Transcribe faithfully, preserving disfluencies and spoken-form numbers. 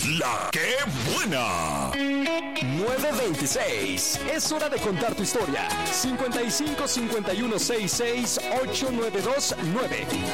La que buena. nueve veintiséis. Es hora de contar tu historia. cincuenta y cinco cincuenta y uno sesenta y seis ochocientos noventa y dos nueve.